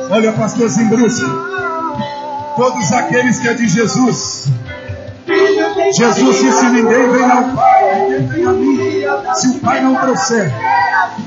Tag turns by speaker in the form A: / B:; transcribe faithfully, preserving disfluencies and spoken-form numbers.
A: Olha, pastor Zimbrusco, todos aqueles que é de Jesus, Jesus disse: ninguém vem ao Pai, ninguém vem a mim, se o Pai não trouxer.